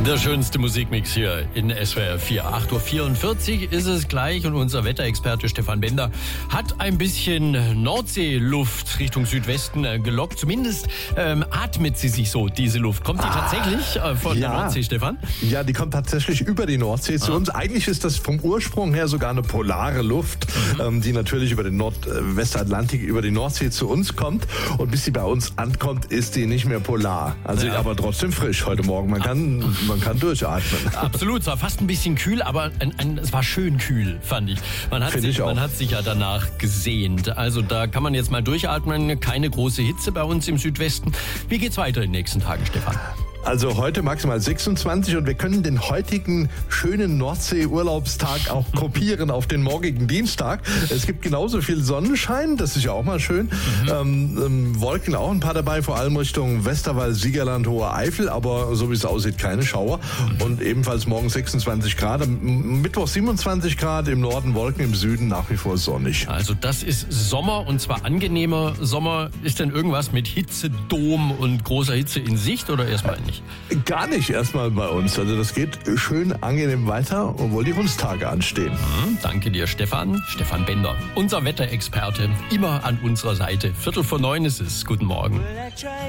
Der schönste Musikmix hier in SWR 4. 8.44 Uhr ist es gleich und unser Wetterexperte Stefan Bender hat ein bisschen Nordseeluft Richtung Südwesten gelockt. Zumindest atmet sie sich so, diese Luft. Kommt die tatsächlich von der Nordsee, Stefan? Ja, die kommt tatsächlich über die Nordsee zu uns. Eigentlich ist das vom Ursprung her sogar eine polare Luft, die natürlich über den Nordwestatlantik, über die Nordsee zu uns kommt. Und bis sie bei uns ankommt, ist die nicht mehr polar. Also aber trotzdem frisch heute Morgen. Man kann durchatmen. Absolut, es war fast ein bisschen kühl, aber es war schön kühl, fand ich. Man hat sich ja danach gesehnt. Also da kann man jetzt mal durchatmen. Keine große Hitze bei uns im Südwesten. Wie geht's weiter in den nächsten Tagen, Stefan? Also heute maximal 26 und wir können den heutigen schönen Nordsee-Urlaubstag auch kopieren auf den morgigen Dienstag. Es gibt genauso viel Sonnenschein, das ist ja auch mal schön. Wolken auch ein paar dabei, vor allem Richtung Westerwald, Siegerland, Hohe Eifel, aber so wie es aussieht, keine Schauer. Und ebenfalls morgen 26 Grad, am Mittwoch 27 Grad, im Norden Wolken, im Süden nach wie vor sonnig. Also das ist Sommer und zwar angenehmer Sommer. Ist denn irgendwas mit Hitzedom und großer Hitze in Sicht oder erstmal nicht? Gar nicht erstmal bei uns. Also das geht schön angenehm weiter, obwohl die Hundstage anstehen. Danke dir, Stefan. Stefan Bender, unser Wetterexperte, immer an unserer Seite. 8:45 ist es. Guten Morgen.